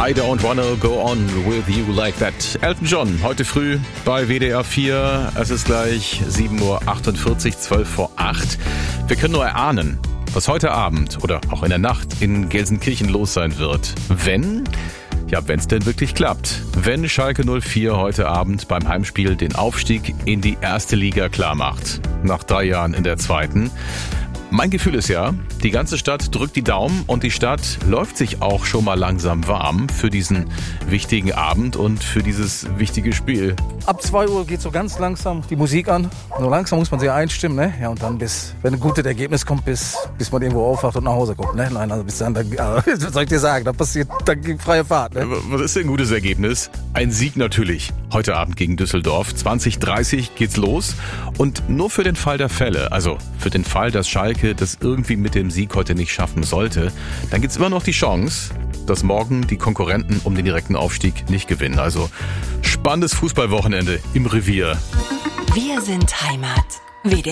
I don't wanna go on with you like that. Elton John, heute früh bei WDR 4. Es ist gleich 7.48 Uhr, 12 vor 8. Wir können nur erahnen, was heute Abend oder auch in der Nacht in Gelsenkirchen los sein wird. Wenn es denn wirklich klappt. Wenn Schalke 04 heute Abend beim Heimspiel den Aufstieg in die erste Liga klar macht. Nach 3 Jahren in der zweiten. Mein Gefühl ist ja, die ganze Stadt drückt die Daumen und die Stadt läuft sich auch schon mal langsam warm für diesen wichtigen Abend und für dieses wichtige Spiel. Ab 2 Uhr geht so ganz langsam die Musik an. So langsam muss man sich einstimmen, ne? Ja, und dann wenn ein gutes Ergebnis kommt, bis man irgendwo aufwacht und nach Hause kommt, ne? Nein, also bis dann, was soll ich dir sagen, dann geht freie Fahrt, ne? Was ist denn ein gutes Ergebnis? Ein Sieg natürlich. Heute Abend gegen Düsseldorf. 20:30 geht's los. Und nur für den Fall der Fälle, also für den Fall, dass Schalke das irgendwie mit dem Sieg heute nicht schaffen sollte, dann gibt's immer noch die Chance, dass morgen die Konkurrenten um den direkten Aufstieg nicht gewinnen. Also spannendes Fußballwochenende im Revier. Wir sind Heimat.